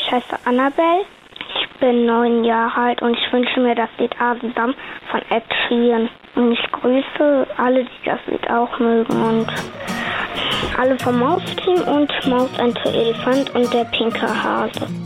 Ich heiße Annabelle. Ich bin 9 Jahre alt und ich wünsche mir das Lied Asendam von Ed Sheeran. Und ich grüße alle, die das Lied auch mögen und alle vom Mausteam und Maus and the Elephant und der pinke Hase.